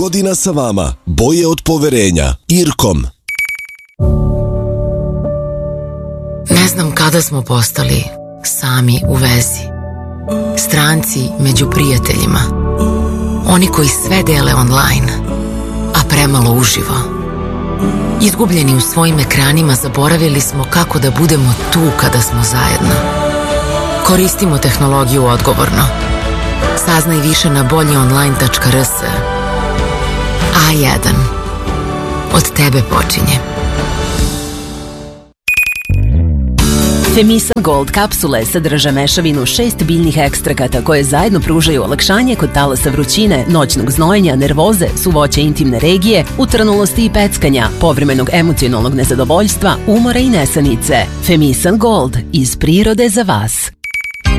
godina sa vama. Boje od poverenja. Irkom. Ne znam kada smo postali sami u vezi. Stranci među prijateljima. Oni koji sve dele online, a premalo uživo. Izgubljeni u svojim ekranima, zaboravili smo kako da budemo tu kada smo zajedno. Koristimo tehnologiju odgovorno. Saznaj više na boljeonline.rs. A1. Od tebe počinje. Femisan Gold kapsule sadrže mešavinu 6 biljnih ekstrakata koje zajedno pružaju olakšanje kod talasa vrućine, noćnog znojenja, nervoze, suvoće intimne regije, utrnulosti i peckanja, povremenog emocionalnog nezadovoljstva, umora i nesanice. Femisan Gold, iz prirode za vas.